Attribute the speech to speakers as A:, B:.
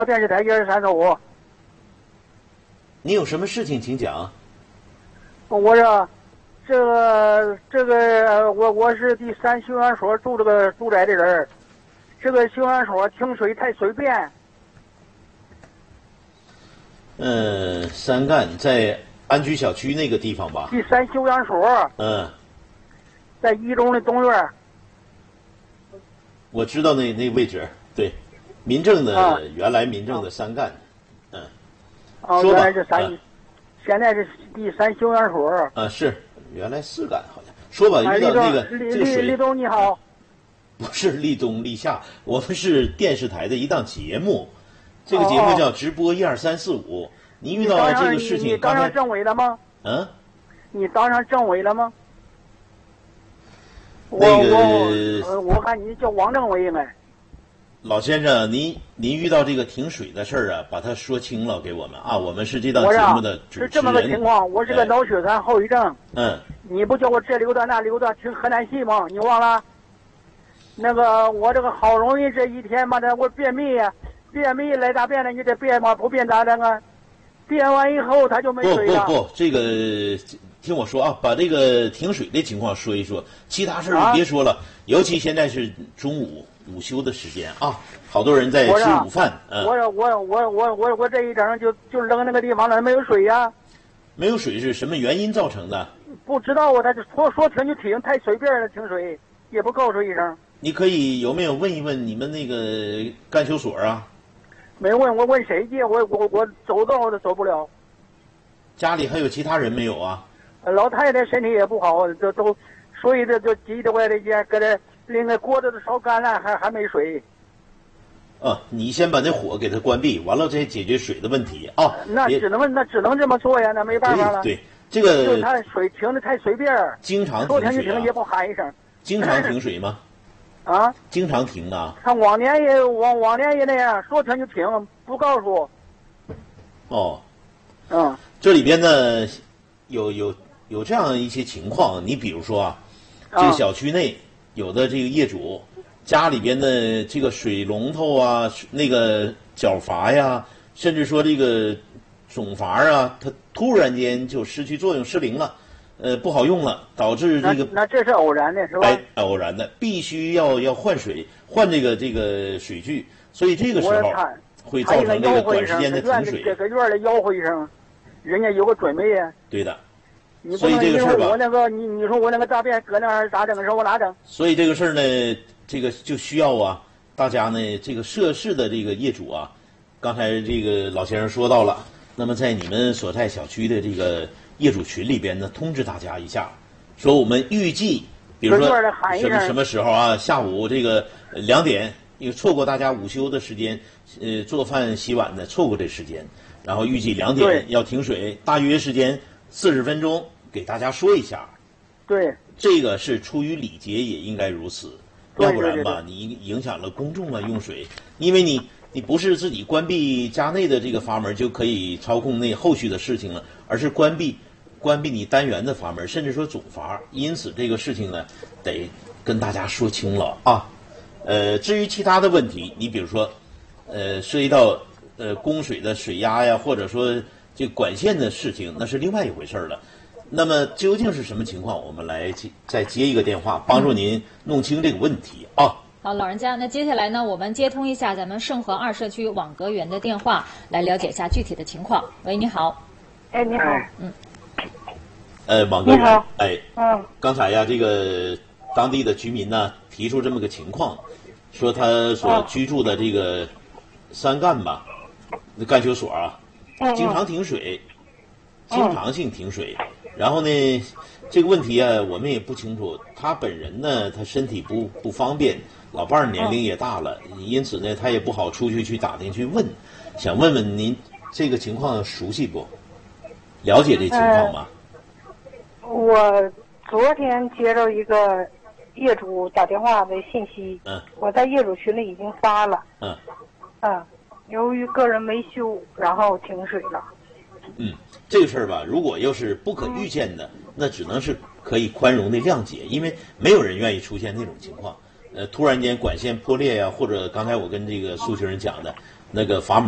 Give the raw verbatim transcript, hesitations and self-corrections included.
A: 电视台一二三四五。
B: 你有什么事情请讲？
A: 我这这个这个我我是第三休养所住这个住宅的人，这个休养所停水太随便。
B: 呃，三干在安居小区那个地方吧？
A: 第三休养所。
B: 嗯。
A: 在一中的东院。
B: 我知道那那位置，对，民政的、啊、原来民政的三干，嗯。
A: 哦，原来是三、啊，现在是第三休养所。
B: 啊，是原来四干好像。说吧，遇到那个
A: 李
B: 这个水。
A: 李东你好。
B: 不是立冬立夏，我们是电视台的一档节目，这个节目叫直播一二三四五。你遇到了这个事情，
A: 你当上政委了吗？
B: 嗯。
A: 你当上政委了吗？
B: 那个
A: 我我看你叫王政委应该。
B: 老先生，您您遇到这个停水的事儿啊，把它说清了给我们啊，我们是这档节目的主持人。
A: 是这么个情况，我是个脑血栓后遗症。
B: 嗯。
A: 你不叫我这流段那流段听河南戏吗？你忘了？那个我这个好容易这一天嘛的我便秘呀，便秘来大便了，你这便嘛不便咋整啊？便完以后他就没水了。
B: 不不不，这个听我说啊，把这个停水的情况说一说，其他事儿别说了。啊、尤其现在是中午午休的时间啊，好多人在吃午饭。嗯。
A: 我我我我我我这一整就就扔那个地方了，没有水呀、啊。
B: 没有水是什么原因造成的？
A: 不知道啊，他就说说停就停，太随便了，停水也不告诉一声。
B: 你可以有没有问一问你们那个干休所啊？
A: 没问，我问谁去？我我我走道都走不了。
B: 家里还有其他人没有啊？
A: 老太太身体也不好，都都，所以这就急得我这些搁这拎个锅子都烧干了，还还没水。
B: 啊，你先把那火给它关闭，完了再解决水的问题啊。
A: 那只能那只能这么做呀，那没办法了。
B: 对，对这个
A: 就他水停的太随便。
B: 经常停
A: 说
B: 水、啊。
A: 停就停，也不喊一声。
B: 经常停水吗？
A: 啊，
B: 经常停啊！
A: 他往年也往往年也那样，说停就停，不告诉。
B: 哦，
A: 嗯，
B: 这里边呢有有有这样一些情况，你比如说啊，这个小区内有的这个业主家里边的这个水龙头啊，那个角阀呀，甚至说这个总阀啊，它突然间就失去作用、失灵了。呃，不好用了，导致这个
A: 那, 那这是偶然的，是吧？
B: 哎，偶然的，必须要要换水，换这个这个水具，所以这个时候会造成这个短时间的停水。
A: 这个院里吆喝一声，人家有个准备呀。
B: 对的。
A: 你
B: 所以这个事儿吧，
A: 我那个你你说我那个大便搁那儿咋整？说我哪整？
B: 所以这个事儿呢，这个就需要啊，大家呢这个涉事的这个业主啊，刚才这个老先生说到了，那么在你们所在小区的这个业主群里边呢，通知大家一下，说我们预计，比如说什么什么时候啊，下午这个两点，因为错过大家午休的时间，呃，做饭洗碗的错过这时间，然后预计两点要停水，大约时间四十分钟，给大家说一下。
A: 对，
B: 这个是出于礼节，也应该如此，要不然吧，你影响了公众啊用水，因为你。你不是自己关闭家内的这个阀门就可以操控那后续的事情了，而是关闭关闭你单元的阀门，甚至说总阀。因此这个事情呢，得跟大家说清了啊。呃，至于其他的问题，你比如说，呃，涉及到呃供水的水压呀，或者说这管线的事情，那是另外一回事了。那么究竟是什么情况？我们来再接一个电话，帮助您弄清这个问题啊。
C: 好，老人家，那接下来呢，我们接通一下咱们盛和二社区网格员的电话，来了解一下具体的情况。喂，你好。
D: 哎，你好。
C: 嗯。
B: 呃，网格员。
D: 你好。
B: 哎。
D: 嗯。
B: 刚才呀，这个当地的居民呢提出这么个情况，说他所居住的这个三干吧，那干休所啊，
D: 嗯、
B: 经常停水，经常性停水。嗯、然后呢，这个问题啊，我们也不清楚。他本人呢，他身体不不方便。老伴儿年龄也大了，嗯、因此呢，他也不好出去去打听去问，想问问您这个情况熟悉不？了解这情况吗？
D: 呃、我昨天接到一个业主打电话的信息，
B: 嗯，
D: 我在业主群里已经发了，
B: 嗯，
D: 嗯，由于个人维修，然后停水了。
B: 嗯，这个事儿吧，如果要是不可预见的，嗯、那只能是可以宽容的谅解，因为没有人愿意出现那种情况。呃，突然间管线破裂呀、啊，或者刚才我跟这个苏先生讲的那个阀门